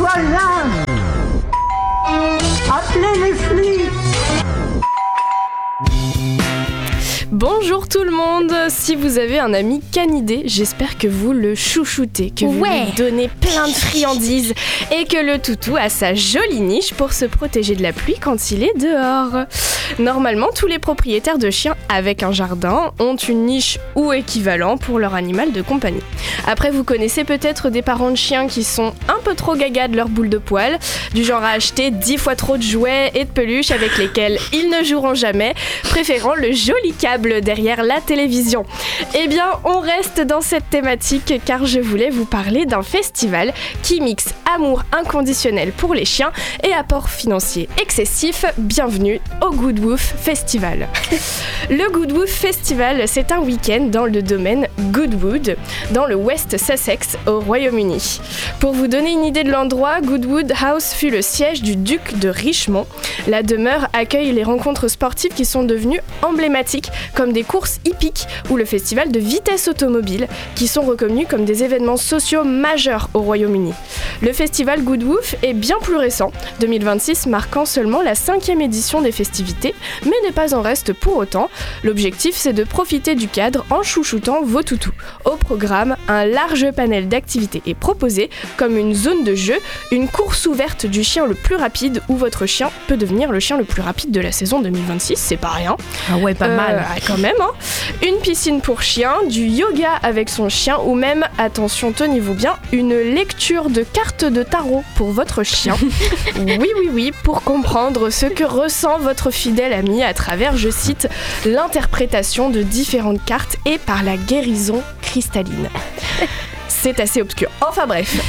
va bien. Appelez les flics. Bonjour tout le monde, si vous avez un ami canidé, j'espère que vous le chouchoutez, que vous lui donnez plein de friandises et que le toutou a sa jolie niche pour se protéger de la pluie quand il est dehors. Normalement, tous les propriétaires de chiens avec un jardin ont une niche ou équivalent pour leur animal de compagnie. Après, vous connaissez peut-être des parents de chiens qui sont un peu trop gaga de leur boule de poil, du genre à acheter 10 fois trop de jouets et de peluches avec lesquels ils ne joueront jamais, préférant le joli câble derrière la télévision. Eh bien, on reste dans cette thématique car je voulais vous parler d'un festival qui mixe amour inconditionnel pour les chiens et apport financier excessif. Bienvenue au Good Woof Festival. Le Good Woof Festival, c'est un week-end dans le domaine Goodwood, dans le West Sussex, au Royaume-Uni. Pour vous donner une idée de l'endroit, Goodwood House fut le siège du duc de Richmond. La demeure accueille les rencontres sportives qui sont devenues emblématiques, comme des courses hippiques ou le festival de vitesse automobile, qui sont reconnus comme des événements sociaux majeurs au Royaume-Uni. Le festival Good Woof est bien plus récent, 2026 marquant seulement la 5e édition des festivités, mais n'est pas en reste pour autant. L'objectif, c'est de profiter du cadre en chouchoutant vos toutous. Au programme, un large panel d'activités est proposé, comme une zone de jeu, une course ouverte du chien le plus rapide, où votre chien peut devenir le chien le plus rapide de la saison 2026, c'est pas rien. Ah ouais, pas mal. Quand même, hein. Une piscine pour chien, du yoga avec son chien, ou même, attention, tenez-vous bien, une lecture de cartes de tarot pour votre chien. Oui, pour comprendre ce que ressent votre fidèle ami à travers, je cite, l'interprétation de différentes cartes et par la guérison cristalline. C'est assez obscur. Enfin bref,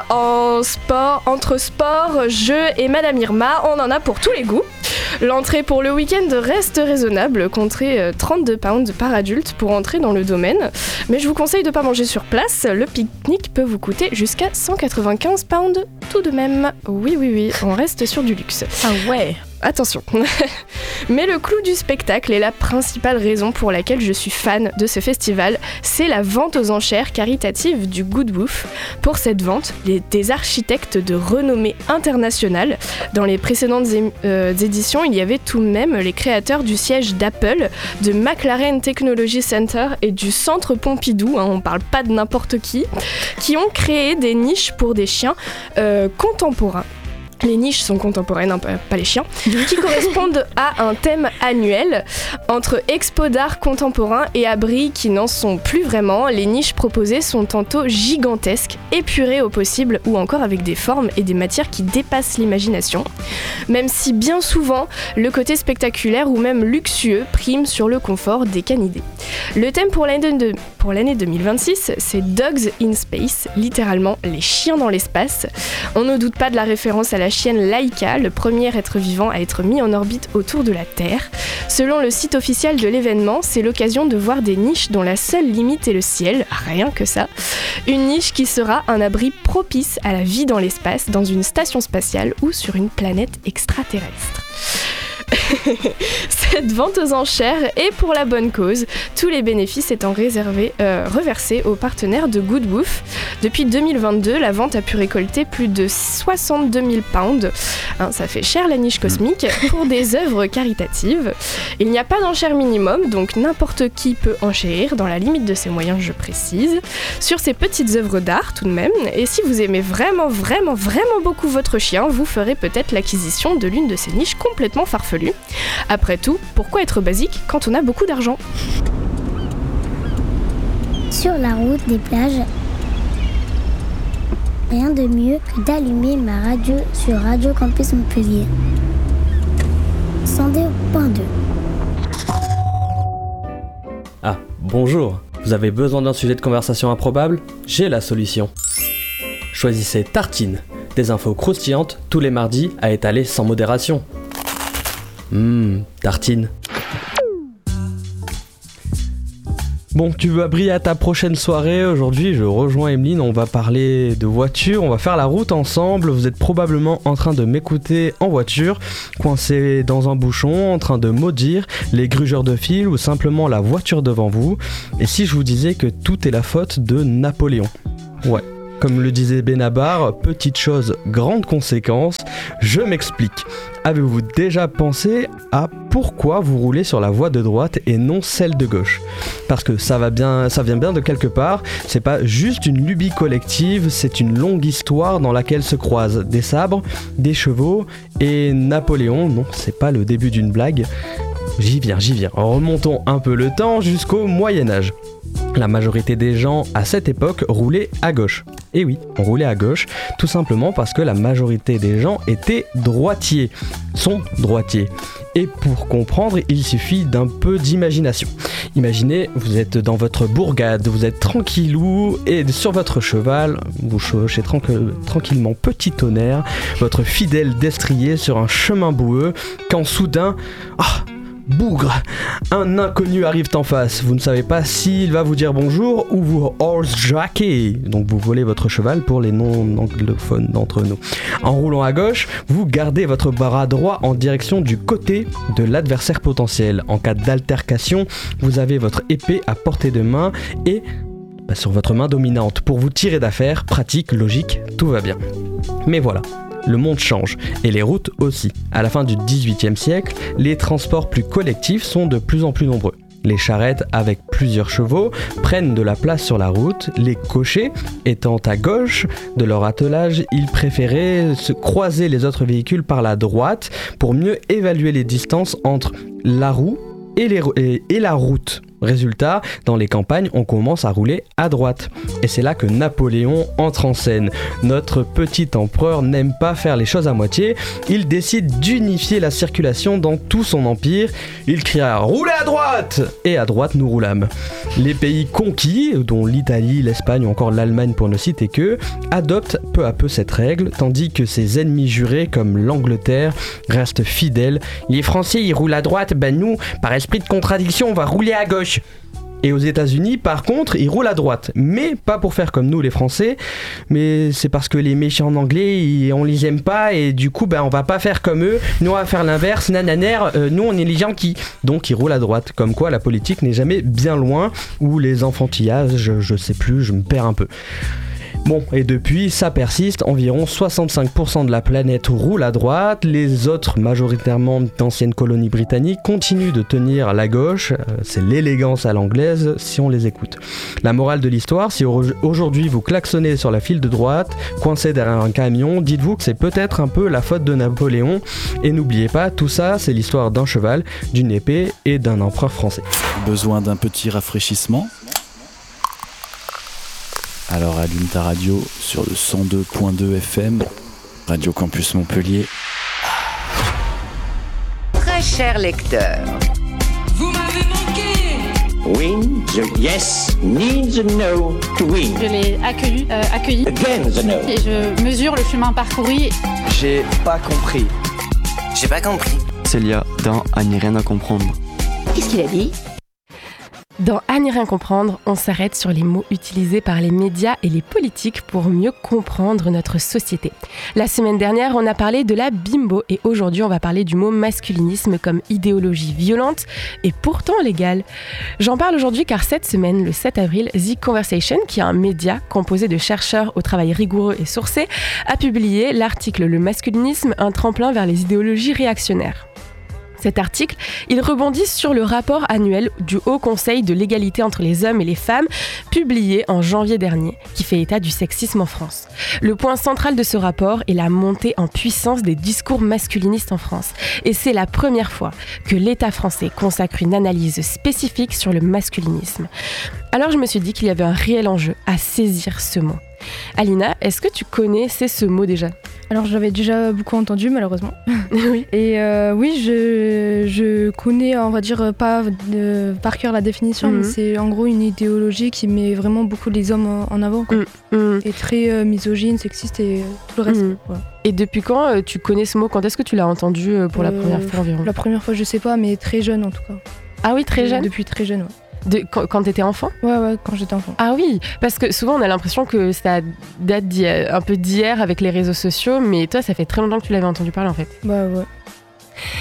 entre sport, jeux et Madame Irma, on en a pour tous les goûts. L'entrée pour le week-end reste raisonnable, comptez 32 pounds par adulte pour entrer dans le domaine. Mais je vous conseille de ne pas manger sur place, le pique-nique peut vous coûter jusqu'à 195 pounds tout de même. Oui, on reste sur du luxe. Ah ouais. Attention. Mais le clou du spectacle et la principale raison pour laquelle je suis fan de ce festival, c'est la vente aux enchères caritative du Good Woof. Pour cette vente, des architectes de renommée internationale. Dans les précédentes éditions, il y avait tout de même les créateurs du siège d'Apple, de McLaren Technology Center et du Centre Pompidou, on parle pas de n'importe qui ont créé des niches pour des chiens contemporains. Les niches sont contemporaines, pas les chiens, qui correspondent à un thème annuel. Entre expos d'art contemporain et abris qui n'en sont plus vraiment, les niches proposées sont tantôt gigantesques, épurées au possible, ou encore avec des formes et des matières qui dépassent l'imagination. Même si bien souvent, le côté spectaculaire ou même luxueux prime sur le confort des canidés. Le thème pour l'année 2026, c'est Dogs in Space, littéralement les chiens dans l'espace. On ne doute pas de la référence à la chienne Laika, le premier être vivant à être mis en orbite autour de la Terre. Selon le site officiel de l'événement, c'est l'occasion de voir des niches dont la seule limite est le ciel, rien que ça. Une niche qui sera un abri propice à la vie dans l'espace, dans une station spatiale ou sur une planète extraterrestre. Cette vente aux enchères est pour la bonne cause, tous les bénéfices étant reversés aux partenaires de Good Woof. Depuis 2022, la vente a pu récolter plus de 62 000 pounds, ça fait cher la niche cosmique, pour des œuvres caritatives. Il n'y a pas d'enchère minimum, donc n'importe qui peut enchérir, dans la limite de ses moyens, je précise, sur ces petites œuvres d'art tout de même. Et si vous aimez vraiment beaucoup votre chien, vous ferez peut-être l'acquisition de l'une de ces niches complètement farfelues. Après tout, pourquoi être basique quand on a beaucoup d'argent ? Sur la route des plages, rien de mieux que d'allumer ma radio sur Radio Campus Montpellier. 102.2. Ah, bonjour. Vous avez besoin d'un sujet de conversation improbable ? J'ai la solution. Choisissez Tartine, des infos croustillantes tous les mardis à étaler sans modération. Tartine. Bon, tu vas briller à ta prochaine soirée. Aujourd'hui, je rejoins Emeline, on va parler de voiture, on va faire la route ensemble. Vous êtes probablement en train de m'écouter en voiture, coincé dans un bouchon, en train de maudire les grugeurs de fil ou simplement la voiture devant vous. Et si je vous disais que tout est la faute de Napoléon ? Ouais. Comme le disait Benabar, petite chose, grande conséquence, je m'explique. Avez-vous déjà pensé à pourquoi vous roulez sur la voie de droite et non celle de gauche ? Parce que ça vient bien de quelque part, c'est pas juste une lubie collective, c'est une longue histoire dans laquelle se croisent des sabres, des chevaux et Napoléon. Non, c'est pas le début d'une blague. J'y viens. Remontons un peu le temps jusqu'au Moyen-Âge. La majorité des gens à cette époque roulaient à gauche. Et oui, on roulait à gauche, tout simplement parce que la majorité des gens étaient droitiers, sont droitiers. Et pour comprendre, il suffit d'un peu d'imagination. Imaginez, vous êtes dans votre bourgade, vous êtes tranquillou, et sur votre cheval, vous chevauchez tranquillement petit tonnerre, votre fidèle destrier sur un chemin boueux, quand soudain... bougre, un inconnu arrive en face. Vous ne savez pas s'il va vous dire bonjour ou vous horse-jacker. Donc vous volez votre cheval pour les non-anglophones d'entre nous. En roulant à gauche, vous gardez votre bras droit en direction du côté de l'adversaire potentiel. En cas d'altercation, vous avez votre épée à portée de main et sur votre main dominante pour vous tirer d'affaire. Pratique, logique, tout va bien. Mais voilà. Le monde change, et les routes aussi. À la fin du XVIIIe siècle, les transports plus collectifs sont de plus en plus nombreux. Les charrettes avec plusieurs chevaux prennent de la place sur la route. Les cochers, étant à gauche de leur attelage, ils préféraient se croiser les autres véhicules par la droite pour mieux évaluer les distances entre la roue et la route. Résultat, dans les campagnes, on commence à rouler à droite. Et c'est là que Napoléon entre en scène. Notre petit empereur n'aime pas faire les choses à moitié. Il décide d'unifier la circulation dans tout son empire. Il cria « Roulez à droite !» Et à droite, nous roulâmes. Les pays conquis, dont l'Italie, l'Espagne ou encore l'Allemagne pour ne citer que, adoptent peu à peu cette règle, tandis que ses ennemis jurés, comme l'Angleterre, restent fidèles. Les Français, ils roulent à droite, ben nous, par esprit de contradiction, on va rouler à gauche. Et aux États-Unis, par contre, ils roulent à droite. Mais pas pour faire comme nous, les Français, mais c'est parce que les méchants anglais, on les aime pas, et du coup, on va pas faire comme eux. Nous, on va faire l'inverse, nananer, nous, on est les gentils. Donc, ils roulent à droite. Comme quoi, la politique n'est jamais bien loin, ou les enfantillages, je sais plus, je me perds un peu. Bon, et depuis, ça persiste, environ 65% de la planète roule à droite, les autres, majoritairement d'anciennes colonies britanniques, continuent de tenir la gauche, c'est l'élégance à l'anglaise si on les écoute. La morale de l'histoire, si aujourd'hui vous klaxonnez sur la file de droite, coincé derrière un camion, dites-vous que c'est peut-être un peu la faute de Napoléon, et n'oubliez pas, tout ça, c'est l'histoire d'un cheval, d'une épée et d'un empereur français. Besoin d'un petit rafraîchissement ? Alors allume ta radio sur le 102.2 FM, Radio Campus Montpellier. Très cher lecteur. Vous m'avez manqué. Win, yes, need the no to win. Je l'ai accueilli. Again the no. Et je mesure le chemin parcouru. J'ai pas compris. J'ai pas compris. Célia, dans À n'y rien à comprendre. Qu'est-ce qu'il a dit ? Dans À n'y rien comprendre, on s'arrête sur les mots utilisés par les médias et les politiques pour mieux comprendre notre société. La semaine dernière, on a parlé de la bimbo et aujourd'hui, on va parler du mot masculinisme comme idéologie violente et pourtant légale. J'en parle aujourd'hui car cette semaine, le 7 avril, The Conversation, qui est un média composé de chercheurs au travail rigoureux et sourcé, a publié l'article « Le masculinisme, un tremplin vers les idéologies réactionnaires ». Cet article, il rebondit sur le rapport annuel du Haut Conseil de l'égalité entre les hommes et les femmes, publié en janvier dernier, qui fait état du sexisme en France. Le point central de ce rapport est la montée en puissance des discours masculinistes en France. Et c'est la première fois que l'État français consacre une analyse spécifique sur le masculinisme. Alors je me suis dit qu'il y avait un réel enjeu à saisir ce mot. Alina, est-ce que tu connaissais ce mot déjà ? Alors j'avais déjà beaucoup entendu malheureusement. Oui. Et oui, je connais, on va dire pas par cœur la définition, mais c'est en gros une idéologie qui met vraiment beaucoup les hommes en avant, quoi. Et très misogyne, sexiste et tout le reste. Voilà. Et depuis quand tu connais ce mot ? Quand est-ce que tu l'as entendu pour la première fois environ ? La première fois, je sais pas, mais très jeune en tout cas. Ah oui, très jeune ? Depuis très jeune, ouais. Quand t'étais enfant ? Ouais, quand j'étais enfant. Ah oui, parce que souvent on a l'impression que ça date un peu d'hier avec les réseaux sociaux, mais toi ça fait très longtemps que tu l'avais entendu parler en fait. Bah ouais.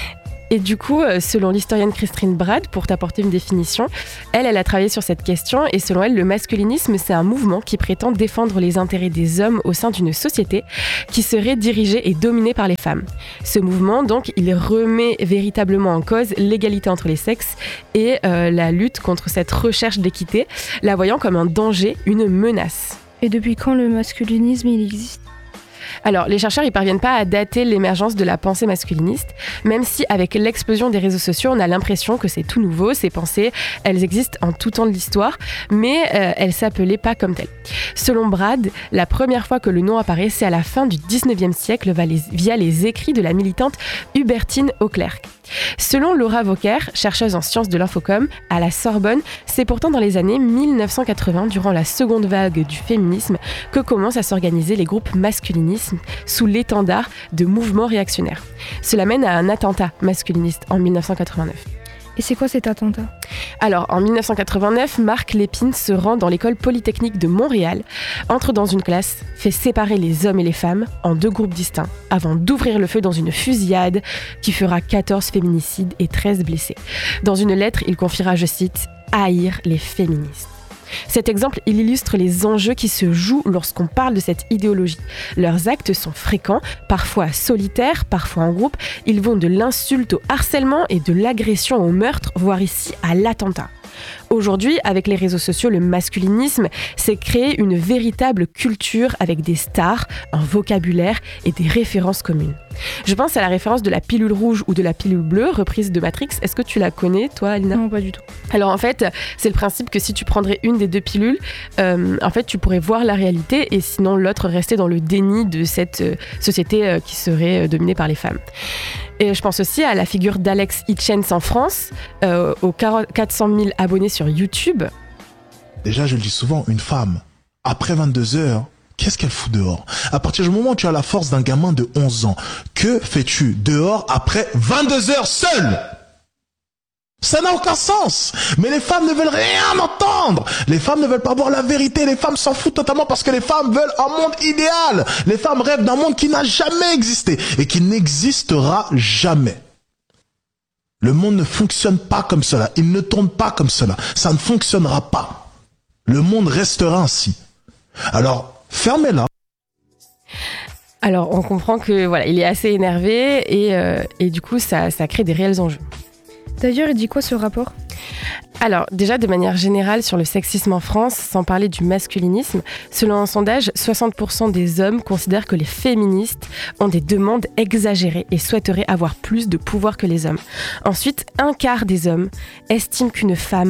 Et du coup, selon l'historienne Christine Brad, pour t'apporter une définition, elle a travaillé sur cette question et selon elle, le masculinisme, c'est un mouvement qui prétend défendre les intérêts des hommes au sein d'une société qui serait dirigée et dominée par les femmes. Ce mouvement, donc, il remet véritablement en cause l'égalité entre les sexes et la lutte contre cette recherche d'équité, la voyant comme un danger, une menace. Et depuis quand le masculinisme il existe ? Alors, les chercheurs, ils parviennent pas à dater l'émergence de la pensée masculiniste, même si avec l'explosion des réseaux sociaux, on a l'impression que c'est tout nouveau, ces pensées, elles existent en tout temps de l'histoire, mais elles s'appelaient pas comme telles. Selon Brad, la première fois que le nom apparaît, c'est à la fin du 19e siècle via les écrits de la militante Hubertine Auclerc. Selon Laura Vauquer, chercheuse en sciences de l'infocom à la Sorbonne, c'est pourtant dans les années 1980, durant la seconde vague du féminisme, que commencent à s'organiser les groupes masculinistes sous l'étendard de mouvements réactionnaires. Cela mène à un attentat masculiniste en 1989. Et c'est quoi cet attentat ? Alors, en 1989, Marc Lépine se rend dans l'école polytechnique de Montréal, entre dans une classe, fait séparer les hommes et les femmes en 2 groupes distincts, avant d'ouvrir le feu dans une fusillade qui fera 14 féminicides et 13 blessés. Dans une lettre, il confiera, je cite, « haïr les féministes ». Cet exemple, il illustre les enjeux qui se jouent lorsqu'on parle de cette idéologie. Leurs actes sont fréquents, parfois solitaires, parfois en groupe. Ils vont de l'insulte au harcèlement et de l'agression au meurtre, voire ici à l'attentat. Aujourd'hui, avec les réseaux sociaux, le masculinisme s'est créé une véritable culture avec des stars, un vocabulaire et des références communes. Je pense à la référence de la pilule rouge ou de la pilule bleue, reprise de Matrix. Est-ce que tu la connais, toi, Alina ? Non, pas du tout. Alors en fait, c'est le principe que si tu prendrais une des 2 pilules, en fait, tu pourrais voir la réalité et sinon l'autre rester dans le déni de cette société qui serait dominée par les femmes. Et je pense aussi à la figure d'Alex Hitchens en France, aux 400 000 abonnés sur YouTube. Déjà, je le dis souvent, une femme, après 22 heures, qu'est-ce qu'elle fout dehors ? À partir du moment où tu as la force d'un gamin de 11 ans, que fais-tu dehors après 22 heures seule ? Ça n'a aucun sens. Mais les femmes ne veulent rien entendre. Les femmes ne veulent pas voir la vérité. Les femmes s'en foutent totalement parce que les femmes veulent un monde idéal. Les femmes rêvent d'un monde qui n'a jamais existé et qui n'existera jamais. Le monde ne fonctionne pas comme cela. Il ne tourne pas comme cela. Ça ne fonctionnera pas. Le monde restera ainsi. Alors, fermez-la. Alors, on comprend que voilà, il est assez énervé et du coup, ça crée des réels enjeux. D'ailleurs, il dit quoi ce rapport ? Alors, déjà, de manière générale, sur le sexisme en France, sans parler du masculinisme, selon un sondage, 60% des hommes considèrent que les féministes ont des demandes exagérées et souhaiteraient avoir plus de pouvoir que les hommes. Ensuite, 1/4 des hommes estiment qu'une femme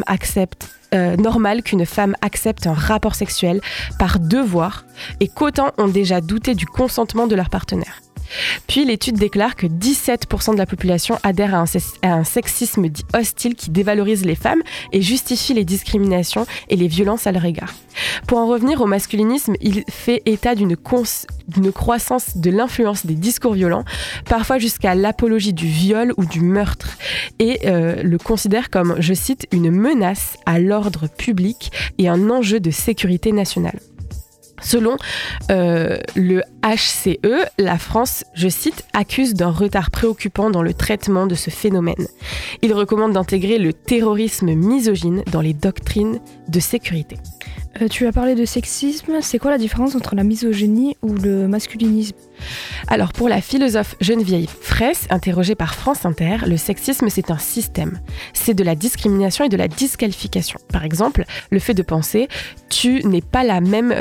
normal qu'une femme accepte un rapport sexuel par devoir et qu'autant ont déjà douté du consentement de leur partenaire. Puis l'étude déclare que 17% de la population adhère à un sexisme dit hostile qui dévalorise les femmes et justifie les discriminations et les violences à leur égard. Pour en revenir au masculinisme, il fait état d'une croissance de l'influence des discours violents, parfois jusqu'à l'apologie du viol ou du meurtre, et le considère comme, je cite, une menace à l'ordre public et un enjeu de sécurité nationale. Selon le HCE, la France, je cite, accuse d'un retard préoccupant dans le traitement de ce phénomène. Il recommande d'intégrer le terrorisme misogyne dans les doctrines de sécurité. Tu as parlé de sexisme, c'est quoi la différence entre la misogynie ou le masculinisme ? Alors pour la philosophe Geneviève Fraisse, interrogée par France Inter, le sexisme c'est un système. C'est de la discrimination et de la disqualification. Par exemple, le fait de penser « tu n'as pas la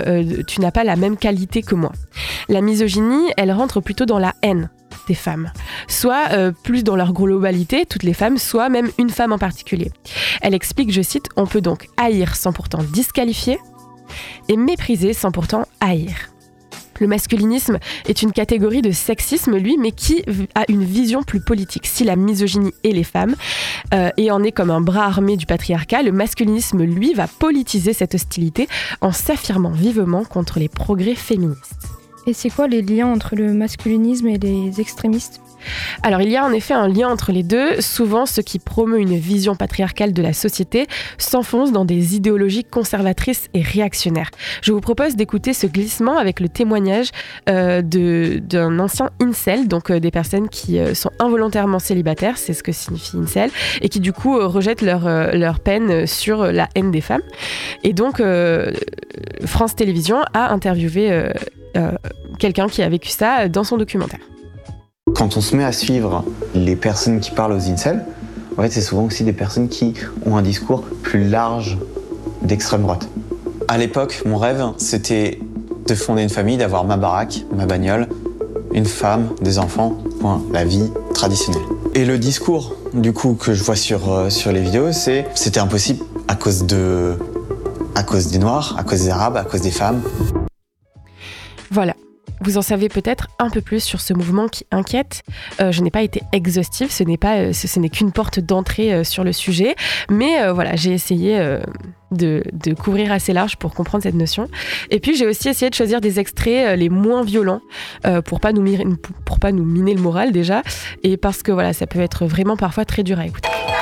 même qualité que moi ». La misogynie, elle rentre plutôt dans la haine des femmes, soit plus dans leur globalité, toutes les femmes, soit même une femme en particulier. Elle explique, je cite, « On peut donc haïr sans pourtant disqualifier et mépriser sans pourtant haïr ». Le masculinisme est une catégorie de sexisme, lui, mais qui a une vision plus politique. Si la misogynie est les femmes et en est comme un bras armé du patriarcat, le masculinisme, lui, va politiser cette hostilité en s'affirmant vivement contre les progrès féministes. Et c'est quoi les liens entre le masculinisme et les extrémistes ? Alors il y a en effet un lien entre les deux. Souvent, ceux qui promeuvent une vision patriarcale de la société s'enfoncent dans des idéologies conservatrices et réactionnaires. Je vous propose d'écouter ce glissement avec le témoignage d'un ancien incel, donc des personnes qui sont involontairement célibataires, c'est ce que signifie incel, et qui du coup rejettent leur peine sur la haine des femmes. Et donc France Télévisions a interviewé quelqu'un qui a vécu ça dans son documentaire. Quand on se met à suivre les personnes qui parlent aux incels, en fait, c'est souvent aussi des personnes qui ont un discours plus large d'extrême droite. À l'époque, mon rêve, c'était de fonder une famille, d'avoir ma baraque, ma bagnole, une femme, des enfants, point, la vie traditionnelle. Et le discours, du coup, que je vois sur les vidéos, c'était impossible à cause des Noirs, à cause des Arabes, à cause des femmes. Voilà. Vous en savez peut-être un peu plus sur ce mouvement qui inquiète. Je n'ai pas été exhaustive, ce n'est qu'une porte d'entrée sur le sujet. Mais voilà, j'ai essayé de couvrir assez large pour comprendre cette notion. Et puis j'ai aussi essayé de choisir des extraits les moins violents pour pas nous miner le moral déjà. Et parce que voilà, ça peut être vraiment parfois très dur à écouter.